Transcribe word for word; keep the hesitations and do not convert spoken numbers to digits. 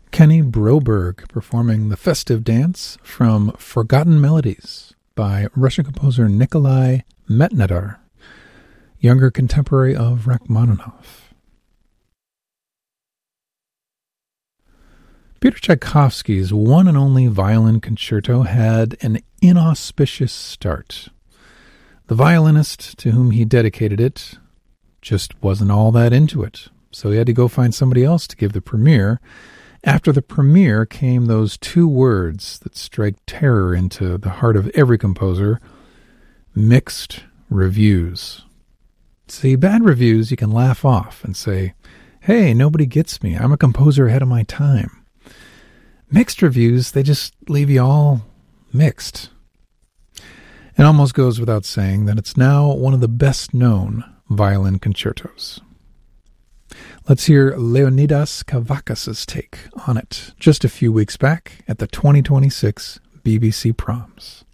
Kenny Broberg performing the festive dance from Forgotten Melodies by Russian composer Nikolai Metnedar, younger contemporary of Rachmaninoff. Peter Tchaikovsky's one and only violin concerto had an inauspicious start. The violinist to whom he dedicated it just wasn't all that into it, so he had to go find somebody else to give the premiere. After the premiere came those two words that strike terror into the heart of every composer: mixed reviews. See, bad reviews you can laugh off and say, hey, nobody gets me, I'm a composer ahead of my time. Mixed reviews, they just leave you all mixed. It almost goes without saying that it's now one of the best-known violin concertos. Let's hear Leonidas Kavakis' take on it just a few weeks back at the twenty twenty-six B B C Proms.